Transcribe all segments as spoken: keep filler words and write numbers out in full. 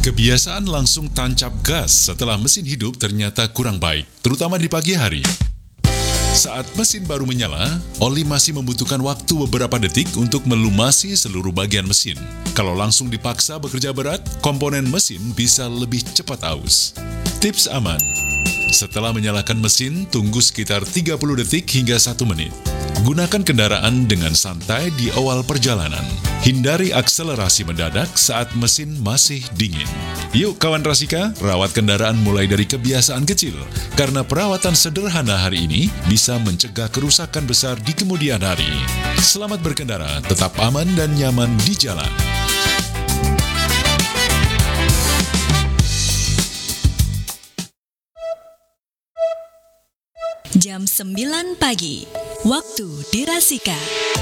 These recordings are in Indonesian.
Kebiasaan langsung tancap gas setelah mesin hidup ternyata kurang baik, terutama di pagi hari. Saat mesin baru menyala, oli masih membutuhkan waktu beberapa detik untuk melumasi seluruh bagian mesin. Kalau langsung dipaksa bekerja berat, komponen mesin bisa lebih cepat aus. Tips aman: setelah menyalakan mesin, tunggu sekitar tiga puluh detik hingga satu menit. Gunakan kendaraan dengan santai di awal perjalanan. Hindari akselerasi mendadak saat mesin masih dingin. Yuk kawan Rasika, rawat kendaraan mulai dari kebiasaan kecil. Karena perawatan sederhana hari ini bisa mencegah kerusakan besar di kemudian hari. Selamat berkendara, tetap aman dan nyaman di jalan. Jam sembilan pagi, waktu di Rasika.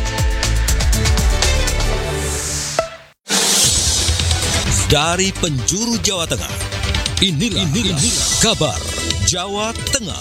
Dari penjuru Jawa Tengah, inilah, inilah, inilah kabar Jawa Tengah.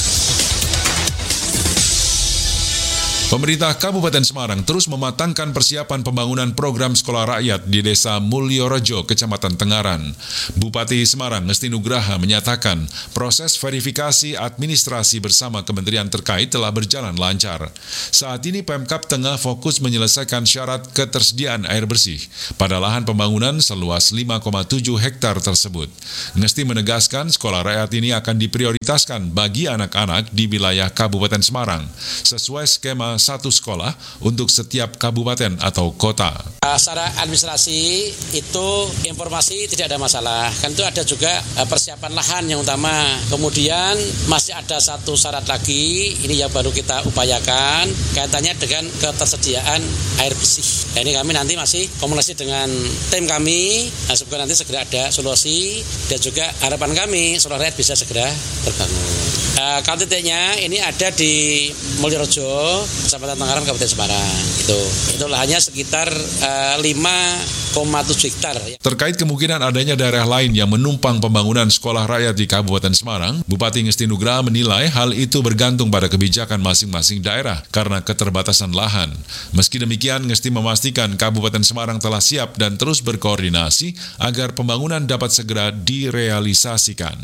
Pemerintah Kabupaten Semarang terus mematangkan persiapan pembangunan program sekolah rakyat di Desa Mulyorejo, Kecamatan Tengaran. Bupati Semarang Ngesti Nugraha menyatakan proses verifikasi administrasi bersama kementerian terkait telah berjalan lancar. Saat ini Pemkab tengah fokus menyelesaikan syarat ketersediaan air bersih pada lahan pembangunan seluas lima koma tujuh hektar tersebut. Ngesti menegaskan sekolah rakyat ini akan diprioritaskan bagi anak-anak di wilayah Kabupaten Semarang sesuai skema satu sekolah untuk setiap kabupaten atau kota. Secara administrasi itu informasi tidak ada masalah. Kan itu ada juga persiapan lahan yang utama. Kemudian masih ada satu syarat lagi, ini yang baru kita upayakan, kaitannya dengan ketersediaan air bersih. Nah, ini kami nanti masih komunikasi dengan tim kami, nah, semoga nanti segera ada solusi dan juga harapan kami sekolah rakyat bisa segera terbangun. Uh, kalau titiknya ini ada di Mulyorejo, Kecamatan Tengaran, Kabupaten Semarang. Itu, itu lahannya sekitar uh, lima koma tujuh hektar. Terkait kemungkinan adanya daerah lain yang menumpang pembangunan sekolah rakyat di Kabupaten Semarang, Bupati Ngesti Nugraha menilai hal itu bergantung pada kebijakan masing-masing daerah karena keterbatasan lahan. Meski demikian, Ngesti memastikan Kabupaten Semarang telah siap dan terus berkoordinasi agar pembangunan dapat segera direalisasikan.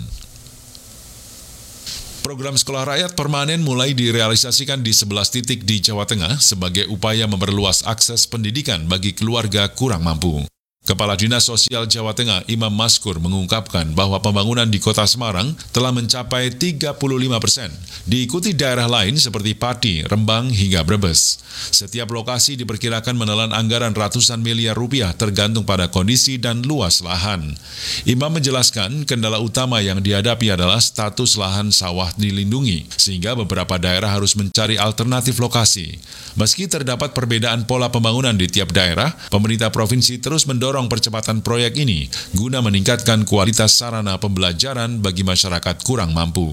Program sekolah rakyat permanen mulai direalisasikan di sebelas titik di Jawa Tengah sebagai upaya memperluas akses pendidikan bagi keluarga kurang mampu. Kepala Dinas Sosial Jawa Tengah Imam Maskur mengungkapkan bahwa pembangunan di Kota Semarang telah mencapai tiga puluh lima persen, diikuti daerah lain seperti Pati, Rembang, hingga Brebes. Setiap lokasi diperkirakan menelan anggaran ratusan miliar rupiah tergantung pada kondisi dan luas lahan. Imam menjelaskan kendala utama yang dihadapi adalah status lahan sawah dilindungi, sehingga beberapa daerah harus mencari alternatif lokasi. Meski terdapat perbedaan pola pembangunan di tiap daerah, pemerintah provinsi terus mendorong percepatan proyek ini guna meningkatkan kualitas sarana pembelajaran bagi masyarakat kurang mampu.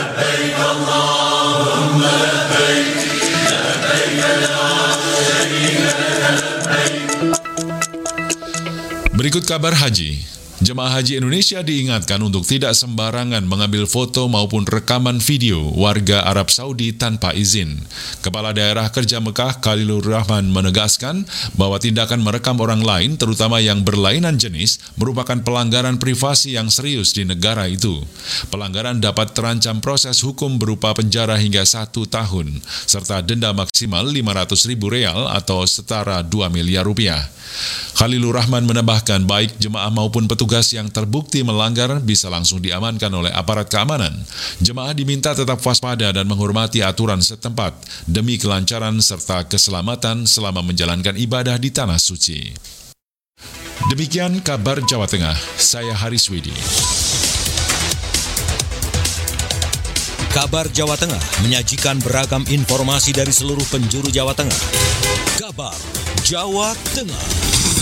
Berikut kabar haji. Jemaah Haji Indonesia diingatkan untuk tidak sembarangan mengambil foto maupun rekaman video warga Arab Saudi tanpa izin. Kepala Daerah Kerja Mekah Khalilur Rahman menegaskan bahwa tindakan merekam orang lain, terutama yang berlainan jenis, merupakan pelanggaran privasi yang serius di negara itu. Pelanggaran dapat terancam proses hukum berupa penjara hingga satu tahun, serta denda maksimal lima ratus ribu real atau setara dua miliar rupiah. Khalilur Rahman menambahkan baik jemaah maupun petugas yang terbukti melanggar bisa langsung diamankan oleh aparat keamanan. Jemaah diminta tetap waspada dan menghormati aturan setempat demi kelancaran serta keselamatan selama menjalankan ibadah di Tanah Suci. Demikian kabar Jawa Tengah, saya Haris Widi. Kabar Jawa Tengah menyajikan beragam informasi dari seluruh penjuru Jawa Tengah. Kabar Jawa Tengah.